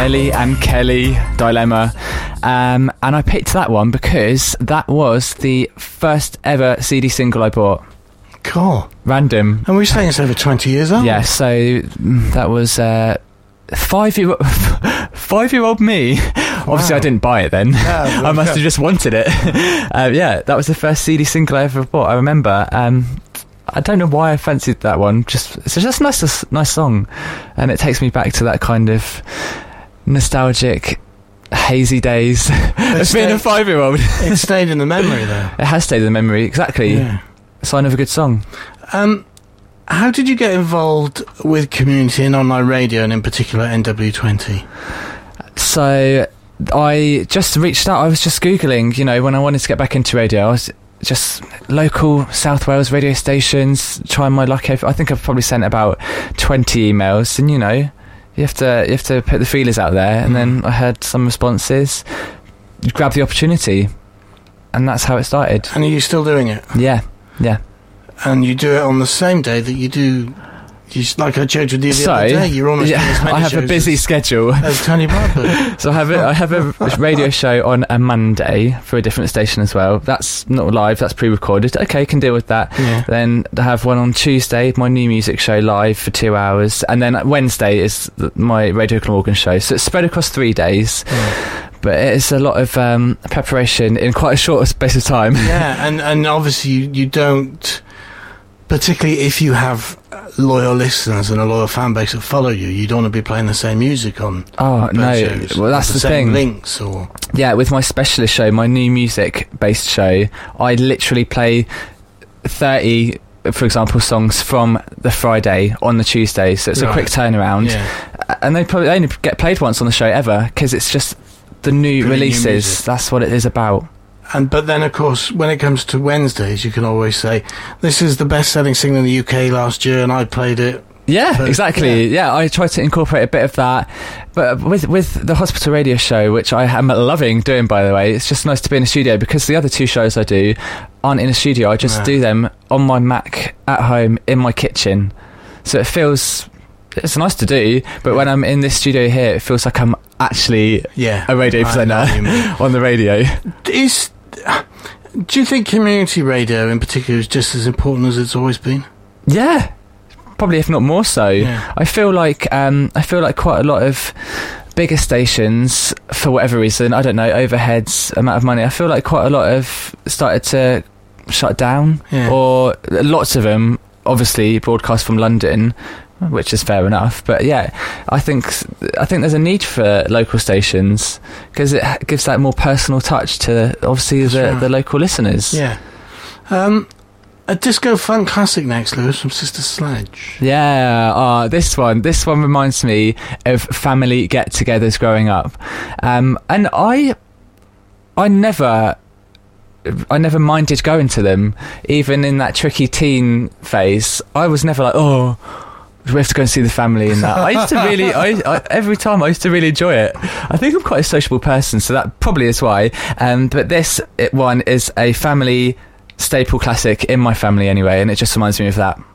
Ellie and Kelly Dilemma, and I picked that one because that was the first ever CD single I bought. Cool. Random. And we're saying it's over 20 years old. Yeah, so that was 5-year-old me. Wow. Obviously I didn't buy it then. Yeah, I must have just wanted it. Yeah, that was the first CD single I ever bought. I remember. I don't know why I fancied that one. It's just a nice song, and it takes me back to that kind of nostalgic, hazy days of being a 5-year-old. It stayed in the memory, though. It has stayed in the memory, exactly. Yeah. Sign of a good song. How did you get involved with community and online radio, and in particular NW20? So I just reached out. I was just Googling, when I wanted to get back into radio. I was just local South Wales radio stations, trying my luck. I think I've probably sent about 20 emails, and you have to put the feelers out there. And then I heard some responses, grab the opportunity, and that's how it started. And are you still doing it? Yeah. And you do it on the same day that you do. Like I joked with you the other day, you're almost doing as many I have a busy schedule. As Tony Bradford. So I have a radio show on a Monday for a different station as well. That's not live, that's pre-recorded. Okay, can deal with that. Yeah. Then I have one on Tuesday, my new music show live for 2 hours, and then Wednesday is my Radio Glamorgan show. So it's spread across 3 days. Yeah. But it's a lot of preparation in quite a short space of time. Yeah, and obviously you don't, particularly if you have loyal listeners and a loyal fan base that follow you, you don't want to be playing the same music on shows. Well, that's the same thing. Links or with my specialist show, my new music based show, I literally play 30, for example, songs from the Friday on the Tuesday, so it's a quick turnaround. And they only get played once on the show ever, because it's just the new releases. That's what it is about. But then, of course, when it comes to Wednesdays, you can always say, this is the best-selling single in the UK last year, and I played it. Yeah, exactly. Yeah, I try to incorporate a bit of that. But with the Hospital Radio show, which I am loving doing, by the way, it's just nice to be in a studio, because the other 2 shows I do aren't in a studio. I just do them on my Mac at home in my kitchen. So it's nice to do, but when I'm in this studio here, it feels like I'm actually a radio presenter on the radio. Do you think community radio in particular is just as important as it's always been? Yeah, probably, if not more so. I feel like quite a lot of bigger stations, for whatever reason, I don't know, overheads, amount of money, I feel like quite a lot have started to shut down, or lots of them obviously broadcast from London, which is fair enough. But I think there's a need for local stations, because it gives that more personal touch to obviously the local listeners. A disco funk classic next, Lewis, from Sister Sledge. This one reminds me of family get-togethers growing up, and I never minded going to them, even in that tricky teen phase. I was never like, we have to go and see the family and that. I used to really, every time I used to really enjoy it. I think I'm quite a sociable person, so that probably is why. But this one is a family staple classic in my family anyway, and it just reminds me of that.